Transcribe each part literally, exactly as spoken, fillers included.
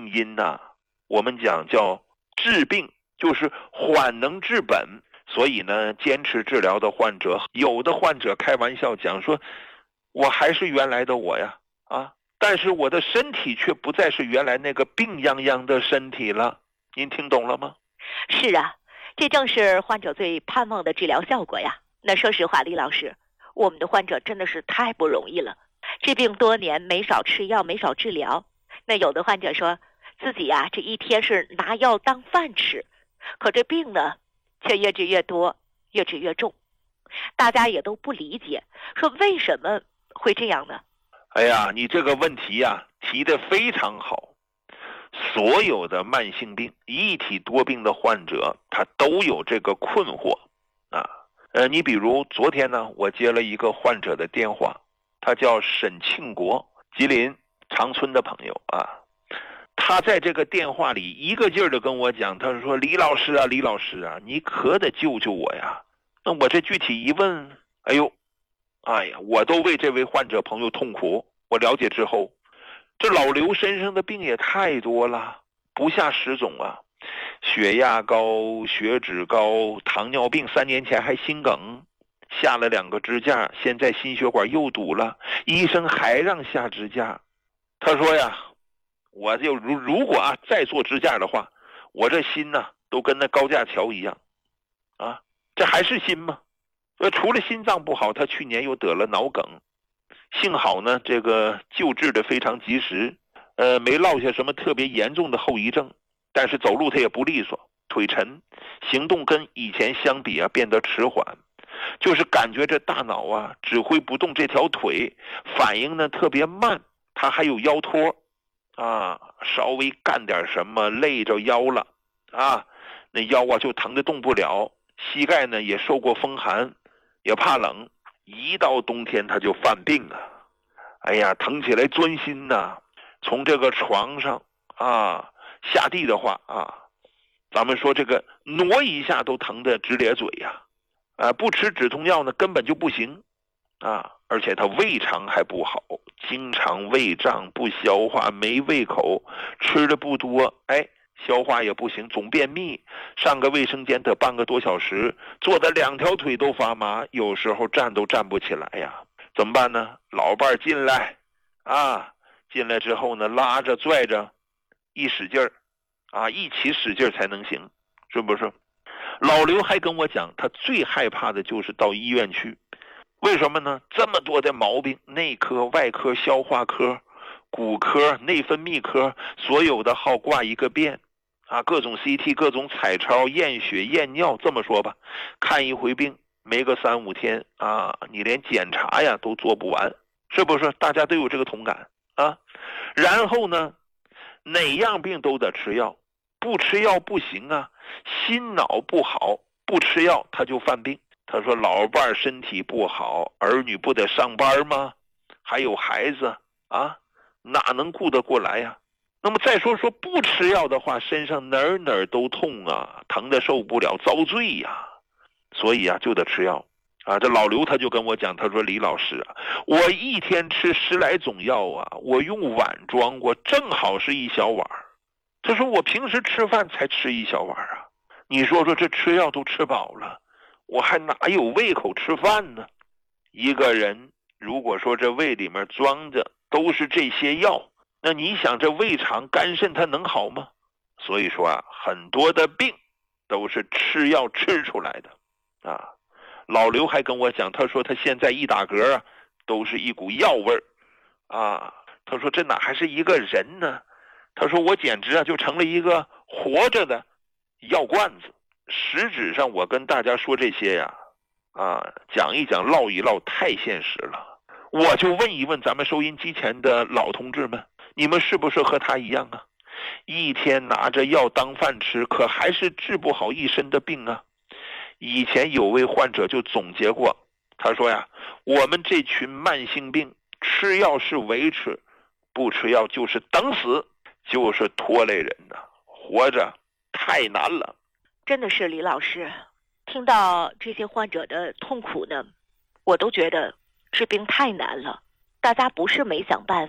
因呐、啊，我们讲叫治病，就是缓能治本。所以呢，坚持治疗的患者，有的患者开玩笑讲说，我还是原来的我呀，啊，但是我的身体却不再是原来那个病殃殃的身体了。您听懂了吗？ 是啊，这正是患者最盼望的治疗效果呀。那说实话，李老师，我们的患者真的是太不容易了，治病多年，没少吃药，没少治疗。那有的患者说自己呀、啊，这一天是拿药当饭吃，可这病呢却越治越多，越治越重，大家也都不理解，说为什么会这样呢？ 哎呀，你这个问题呀、啊、提得非常好。所有的慢性病、一体多病的患者，他都有这个困惑啊。呃，你比如昨天呢，我接了一个患者的电话，他叫沈庆国，吉林长春的朋友啊。他在这个电话里一个劲儿的跟我讲，他说李老师啊，李老师啊，你可得救救我呀。那我这具体一问，哎呦，哎呀，我都为这位患者朋友痛苦。我了解之后，这老刘身上的病也太多了，不下十种啊，血压高、血脂高、糖尿病，三年前还心梗，下了两个支架，现在心血管又堵了，医生还让下支架。他说呀，我就如如果啊再做支架的话，我这心呢、啊、都跟那高架桥一样啊，这还是心吗？呃，除了心脏不好，他去年又得了脑梗，幸好呢这个救治的非常及时，呃，没落下什么特别严重的后遗症，但是走路他也不利索，腿沉，行动跟以前相比啊变得迟缓，就是感觉这大脑啊指挥不动这条腿，反应呢特别慢，他还有腰托啊，稍微干点什么累着腰了啊，那腰啊就疼得动不了，膝盖呢也受过风寒，也怕冷，一到冬天他就犯病啊。哎呀，疼起来钻心呐、啊！从这个床上啊下地的话啊，咱们说这个挪一下都疼得直咧嘴呀、啊，啊，不吃止痛药呢根本就不行啊，而且他胃肠还不好，经常胃胀不消化，没胃口，吃的不多，哎，消化也不行，总便秘，上个卫生间得半个多小时，坐的两条腿都发麻，有时候站都站不起来呀。怎么办呢？老伴进来啊，进来之后呢，拉着拽着一使劲儿啊，一起使劲才能行，是不是？老刘还跟我讲，他最害怕的就是到医院去。为什么呢？这么多的毛病，内科、外科、消化科、骨科、内分泌科，所有的号挂一个遍啊，各种 C T、各种彩超、验血、验尿，这么说吧，看一回病没个三五天啊，你连检查呀都做不完，是不是？大家都有这个同感啊。然后呢，哪样病都得吃药，不吃药不行啊，心脑不好，不吃药他就犯病。他说老伴身体不好，儿女不得上班吗？还有孩子啊，哪能顾得过来呀？那么再说说不吃药的话，身上哪儿哪儿都痛啊，疼得受不了，遭罪呀。所以啊，就得吃药啊。这老刘他就跟我讲，他说李老师啊，我一天吃十来种药啊，我用碗装过，正好是一小碗。他说我平时吃饭才吃一小碗啊，你说说这吃药都吃饱了，我还哪有胃口吃饭呢？一个人如果说这胃里面装着都是这些药，那你想这胃肠肝肾它能好吗？所以说啊，很多的病都是吃药吃出来的啊。老刘还跟我讲，他说他现在一打嗝啊，都是一股药味儿啊。他说这哪还是一个人呢？他说我简直啊就成了一个活着的药罐子。实质上我跟大家说这些呀，啊，讲一讲唠一唠太现实了。我就问一问咱们收音机前的老同志们，你们是不是和他一样啊？一天拿着药当饭吃，可还是治不好一身的病啊。以前有位患者就总结过，他说呀，我们这群慢性病吃药是维持，不吃药就是等死，就是拖累人呐、啊，活着太难了。 真的是李老师，听到这些患者的痛苦呢，我都觉得治病太难了。大家不是没想办法，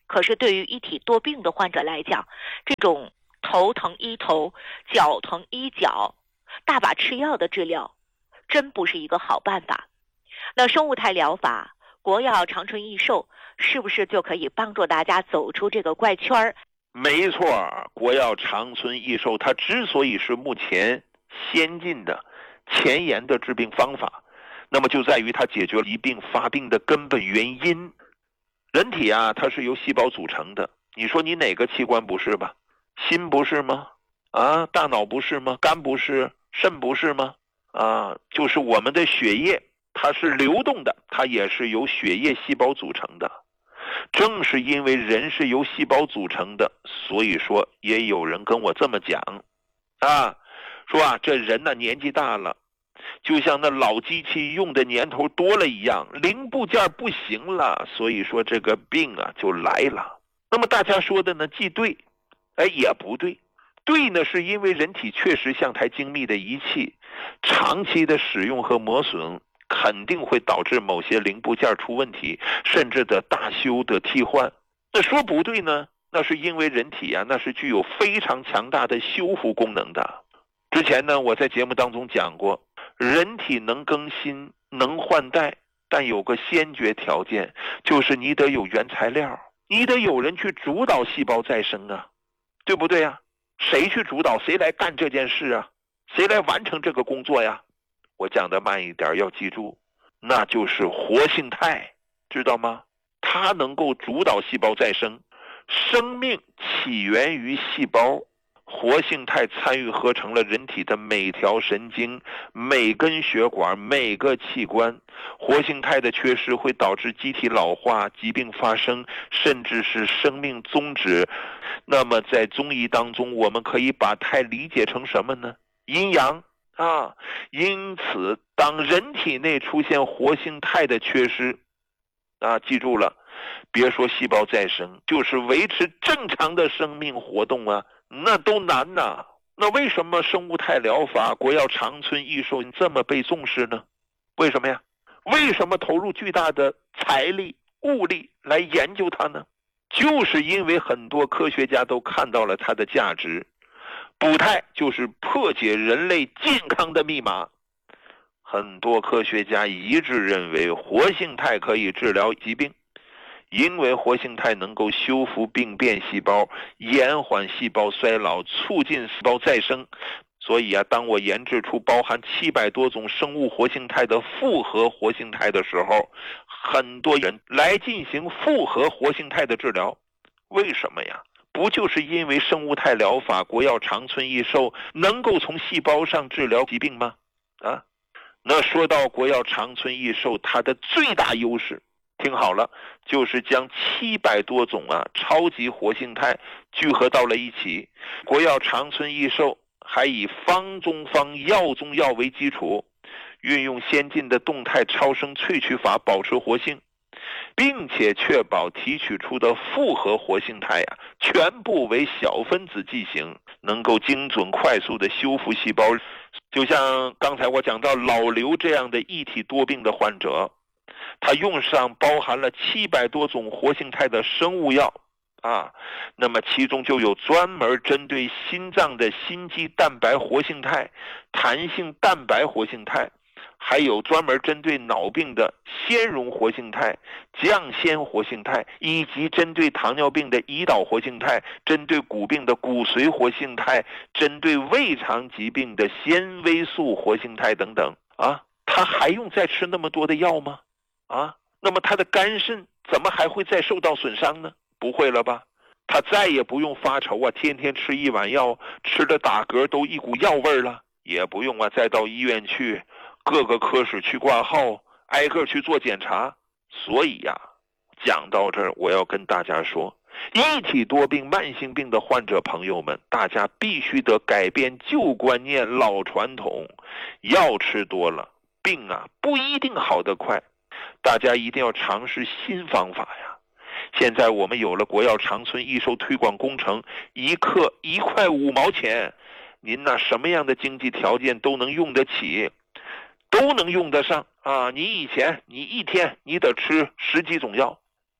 可是对于一体多病的患者来讲，这种头疼医头，脚疼医脚，大把吃药的治疗，真不是一个好办法。那生物态疗法，国药长春益寿，是不是就可以帮助大家走出这个怪圈儿？ 没错，国药长春益寿它之所以是目前先进的前沿的治病方法，那么就在于它解决了疾病发病的根本原因。人体啊，它是由细胞组成的，你说你哪个器官不是吧？心不是吗？啊，大脑不是吗？肝不是？肾不是吗？啊，就是我们的血液，它是流动的，它也是由血液细胞组成的。正是因为人是由细胞组成的，所以说也有人跟我这么讲啊，说啊，这人呢年纪大了，就像那老机器用的年头多了一样，零部件不行了，所以说这个病啊就来了。那么大家说的呢既对，哎也不对。对呢，是因为人体确实像台精密的仪器，长期的使用和磨损肯定会导致某些零部件出问题，甚至的大修的替换。那说不对呢，那是因为人体啊，那是具有非常强大的修复功能的。之前呢，我在节目当中讲过，人体能更新能换代，但有个先决条件，就是你得有原材料，你得有人去主导细胞再生啊，对不对啊？谁去主导？谁来干这件事啊？谁来完成这个工作呀？我讲的慢一点，要记住，那就是活性肽，知道吗？它能够主导细胞再生，生命起源于细胞，活性肽参与合成了人体的每条神经、每根血管、每个器官。活性肽的缺失会导致机体老化、疾病发生，甚至是生命终止。那么在中医当中，我们可以把肽理解成什么呢？阴阳啊。因此当人体内出现活性肽的缺失啊，记住了，别说细胞再生，就是维持正常的生命活动啊，那都难呐。那为什么生物肽疗法国药长春益寿这么被重视呢？为什么呀？为什么投入巨大的财力物力来研究它呢？就是因为很多科学家都看到了它的价值。补肽就是破解人类健康的密码。很多科学家一致认为活性肽可以治疗疾病，因为活性肽能够修复病变细胞，延缓细胞衰老，促进细胞再生。所以啊，当我研制出包含七百多种生物活性肽的复合活性肽的时候，很多人来进行复合活性肽的治疗。为什么呀？不就是因为生物肽疗法国药长春益寿能够从细胞上治疗疾病吗？啊，那说到国药长春益寿，它的最大优势，听好了，就是将七百多种啊超级活性肽聚合到了一起。国药长春益寿还以方中方、药中药为基础，运用先进的动态超声萃取法保持活性，并且确保提取出的复合活性肽啊，全部为小分子剂型，能够精准快速的修复细胞。就像刚才我讲到老刘这样的一体多病的患者，他用上包含了七百多种活性肽的生物药啊，那么其中就有专门针对心脏的心肌蛋白活性肽、弹性蛋白活性肽，还有专门针对脑病的纤溶活性肽、降纤活性肽，以及针对糖尿病的胰岛活性肽，针对骨病的骨髓活性肽，针对胃肠疾病的纤维素活性肽等等啊，他还用再吃那么多的药吗？啊，那么他的肝肾怎么还会再受到损伤呢？不会了吧？他再也不用发愁啊，天天吃一碗药，吃的打嗝都一股药味了，也不用啊再到医院去各个科室去挂号，挨个去做检查。所以呀、啊，讲到这儿，我要跟大家说，一体多病慢性病的患者朋友们，大家必须得改变旧观念、老传统。药吃多了，病啊不一定好得快，大家一定要尝试新方法呀。现在我们有了国药长春益寿推广工程，一克一块五毛钱，您那什么样的经济条件都能用得起，都能用得上啊！你以前你一天你得吃十几种药，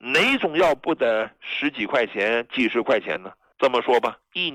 哪种药不得十几块钱、几十块钱呢？这么说吧，一